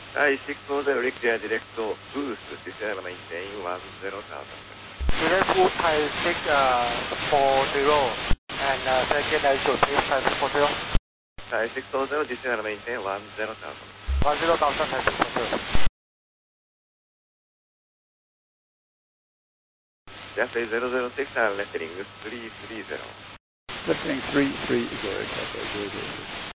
640 Richter direct to boost, descend maintain 10,000. Direct to Thai 640 and second I should take Thai 640. Thai 640, descend maintain 10,000. 10,000 Thai 640. Cafe 006 and lettering 330. Lettering 330, Cafe 006.